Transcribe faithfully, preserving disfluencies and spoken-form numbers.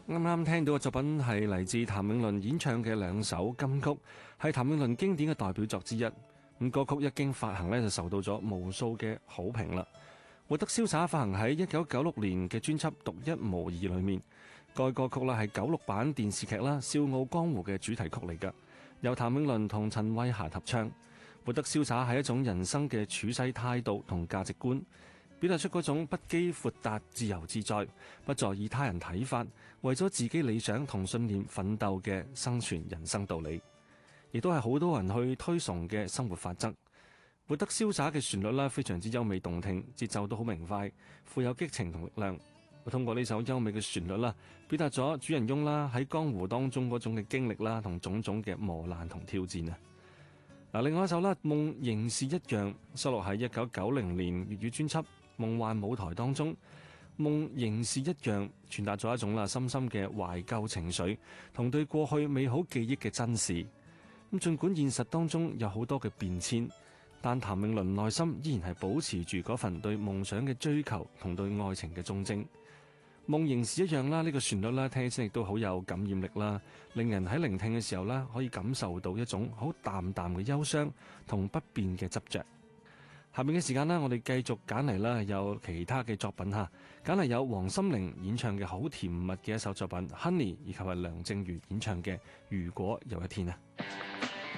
啱啱聽到嘅作品係嚟自譚詠麟演唱嘅兩首金曲，係譚詠麟經典嘅代表作之一。咁歌曲一經發行呢，就受到咗無數嘅好評啦。活得瀟灑發行喺一九九六年嘅專輯《獨一無二》裏面，該歌曲啦係九六版電視劇啦《笑傲江湖》嘅主題曲嚟㗎，由譚詠麟同陳慧嫻合唱。活得瀟灑係一種人生嘅處世態度同價值觀，表達出嗰種不羈闊達、自由自在，不在意他人睇法，為咗自己理想同信念奮鬥嘅生存人生道理，亦都係好多人去推崇嘅生活法則。活得瀟灑嘅旋律啦，非常之優美動聽，節奏都好明快，富有激情同力量。會通過呢首優美嘅旋律啦，表達咗主人翁啦喺江湖當中嗰種嘅經歷啦，同種種嘅磨難同挑戰啊！嗱，另外一首啦，《夢仍是一樣》收錄喺一九九零年粵語專輯《夢幻舞台》當中，《夢仍是一樣》傳達咗一種啦深深嘅懷舊情緒，同對過去美好記憶嘅珍視。咁儘管現實當中有好多嘅變遷，但譚詠麟內心依然係保持住嗰份對夢想嘅追求同對愛情嘅忠貞。夢仍是一樣啦，呢個旋律啦，聽起身亦都好有感染力啦，令人喺聆聽嘅時候啦，可以感受到一種好淡淡嘅憂傷同不變嘅執着。下面嘅時間啦，我哋繼續揀嚟啦，有其他嘅作品吓，揀嚟有黃心玲演唱嘅好甜蜜嘅一首作品《Honey》，以及係梁靜茹演唱嘅《如果有一天》啊。